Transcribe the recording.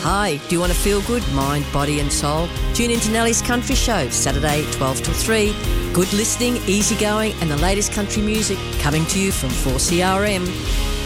Hi, do you want to feel good, mind, body and soul? Tune into Nellie's Country Show, Saturday 12 till 3. Good listening, easy going and the latest country music coming to you from 4CRM.